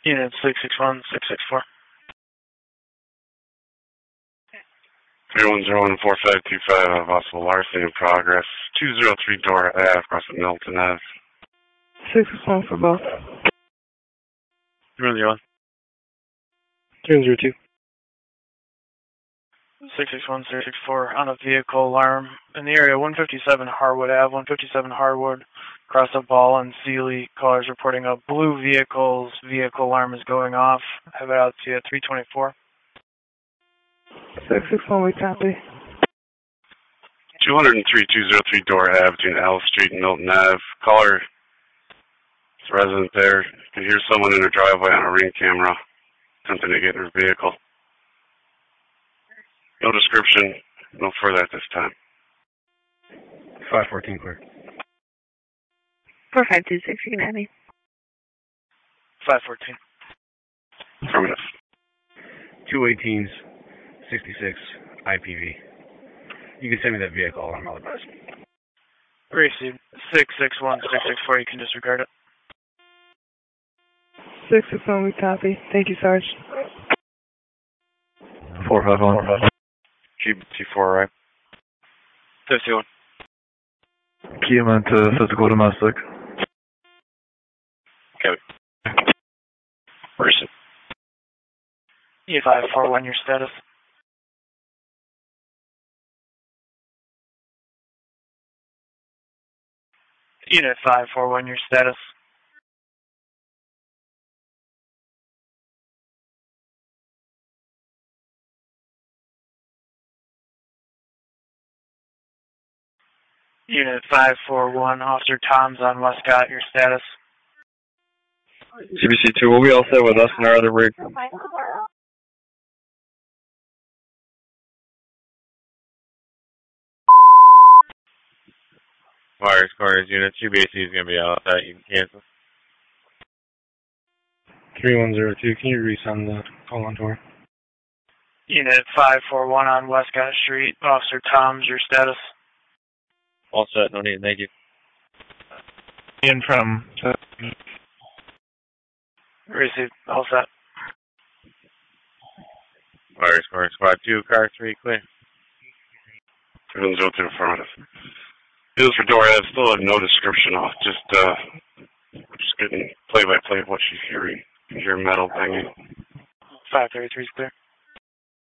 Unit 661-664. 310-4525, possible larceny in progress. 203 Dora Ave, across at Milton Ave. 661 for both. 301. 302. 661-664 on a vehicle alarm in the area 157 Harwood Ave, 157 Harwood, across the Ball and Sealy. Callers reporting a blue vehicle alarm is going off. Have it out to you at 324. 661, we copy. 203-203 Dora Ave, between L Street and Milton Ave. Caller, it's a resident there. You can hear someone in her driveway on a Ring camera attempting to get in her vehicle. No description, no further at this time. 514 clear. 4526, you can have me. 514. Affirmative. 218s, 66, IPV. You can send me that vehicle alarm, otherwise. Received. 661-664, you can disregard it. 661, we copy. Thank you, Sarge. 451. T4, right? 51. Key man to physical domestic. Okay. Person. Unit 541, your status. Unit 541, your status. Unit 541, Officer Tom's on Westcott, your status. CBC2, will we all set with us in our other rig? Fires, corners, unit 2BAC is going to be out. You can cancel. 3102, can you resend the call on tour? Unit 541 on Westcott Street, Officer Tom's, your status. All set, no need, thank you. In from... Received, all set. Fires, corners, squad 2, car 3, clear. 702, affirmative. Deals for Dora Ave, still have no description off, just getting play-by-play of what she's hearing. You hear metal banging. 533 is clear.